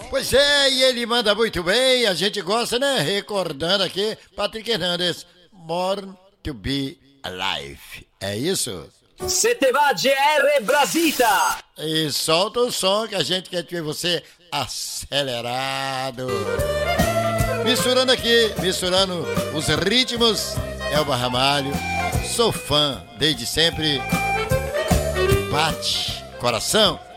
Pois é, e ele manda muito bem, a gente gosta, né? Recordando aqui, Patrick Hernandez, Born to be Alive. É isso? Se te va GR Brasita! E solta o som que a gente quer ver você acelerado. Misturando aqui, misturando os ritmos, Elba Ramalho, sou fã desde sempre. Bate coração.